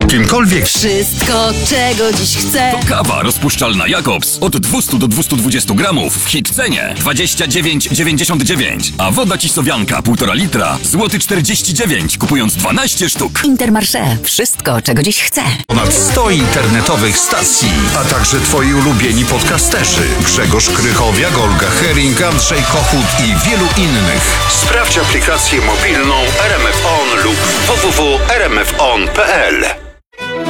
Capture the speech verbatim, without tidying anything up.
Kimkolwiek. Wszystko, czego dziś chcę. To kawa rozpuszczalna Jakobs od dwieście do dwustu dwudziestu gramów w hit cenie dwadzieścia dziewięć dziewięćdziesiąt dziewięć, a woda cisowianka półtora litra złoty czterdzieści dziewięć, kupując dwanaście sztuk. Intermarché. Wszystko, czego dziś chcę. Ponad sto internetowych stacji, a także twoi ulubieni podcasterzy. Grzegorz Krychowiak, Olga Hering, Andrzej Kochut i wielu innych. Sprawdź aplikację mobilną R M F On lub w w w kropka r m f on kropka p l.